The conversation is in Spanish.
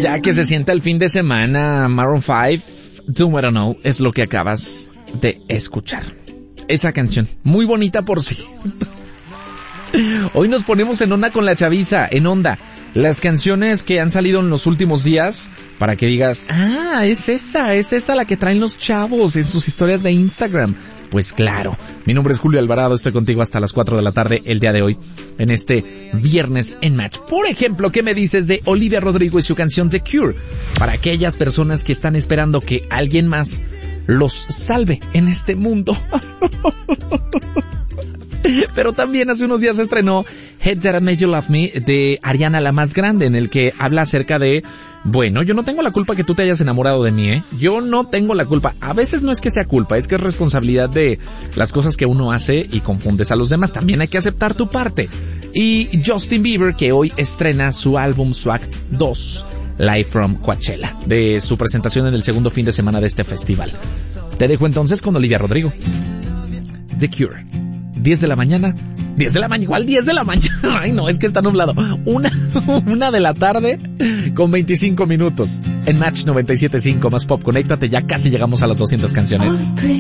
ya que se sienta el fin de semana. Maroon 5, Do What I Know, es lo que acabas de escuchar. Esa canción, muy bonita por cierto. Hoy nos ponemos en onda con la chaviza, en onda. Las canciones que han salido en los últimos días, para que digas, es esa la que traen los chavos en sus historias de Instagram. Pues claro, mi nombre es Julio Alvarado, estoy contigo hasta las 4 de la tarde el día de hoy, en este viernes en Match. Por ejemplo, ¿qué me dices de Olivia Rodrigo y su canción The Cure? Para aquellas personas que están esperando que alguien más los salve en este mundo. Pero también hace unos días se estrenó Head That Made You Love Me de Ariana la Más Grande, en el que habla acerca de, bueno, yo no tengo la culpa que tú te hayas enamorado de mí, yo no tengo la culpa. A veces no es que sea culpa, es que es responsabilidad de las cosas que uno hace y confundes a los demás. También hay que aceptar tu parte. Y Justin Bieber, que hoy estrena su álbum Swag 2, Live from Coachella, de su presentación en el segundo fin de semana de este festival. Te dejo entonces con Olivia Rodrigo. The Cure. 10 de la mañana, igual 10 de la mañana, ay no, es que está nublado, una de la tarde con 25 minutos, en Match 97.5 más Pop, conéctate, ya casi llegamos a las 200 canciones.